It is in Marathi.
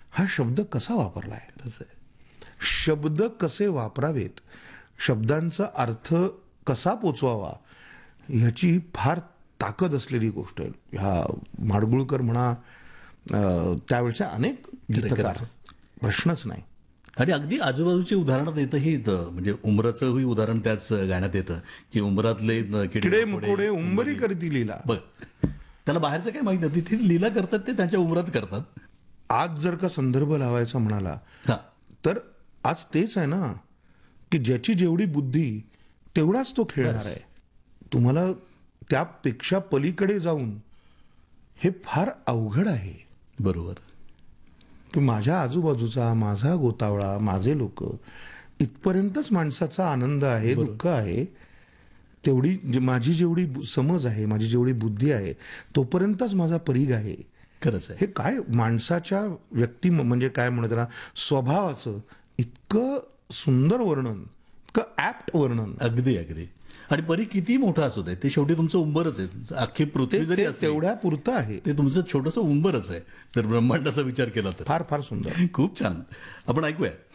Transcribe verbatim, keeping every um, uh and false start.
हा शब्द कसा वापरलाय, शब्द कसे वापरावेत, शब्दांचा अर्थ कसा पोचवावा, ह्याची फार ताकद असलेली गोष्ट आहे. ह्या माडगुळकर म्हणा, अ, त्यावेळच्या अनेक गीतकार, प्रश्नच नाही. आणि अगदी आजूबाजूची उदाहरणं देतही येतं. म्हणजे उमराचंही उदाहरण त्याच गाण्यात येतं की उमरातले किडे मुकोडे उंबरी करती लीला. बघ, त्याला बाहेरचं काय माहित नाही, ती लीला करतात ते त्यांच्या उमरात करतात. आज जर का संदर्भ लावायचा म्हणाला हा, तर आज तेच आहे ना, की ज्याची जेवढी बुद्धी तेवढाच तो खेळणार आहे. तुम्हाला त्यापेक्षा पलीकडे जाऊन हे फार अवघड आहे. बरोबर. की माझ्या आजूबाजूचा, माझा गोतावळा, माझे लोक, इथपर्यंतच माणसाचा आनंद आहे, दुःख आहे. तेवढी जे- माझी जेवढी समज आहे, माझी जेवढी बुद्धी आहे, तोपर्यंतच माझा परीघ आहे. खरंच आहे. हे काय माणसाच्या व्यक्ती म्हणजे काय म्हणत ना, स्वभावाचं इतकं सुंदर वर्णन, इतकं ऍप्ट वर्णन. अगदी अगदी. आणि परी किती मोठा असू दे, ते शेवटी तुमचं उंबरच आहे. अख्खी पृथ्वी जरी ते असली तेवढ्या पुरतं आहे. ते तुमचं छोटंसं उंबरच आहे. तर ब्रह्मांडाचा विचार केला तर फार फार सुंदर. खूप छान. आपण ऐकूया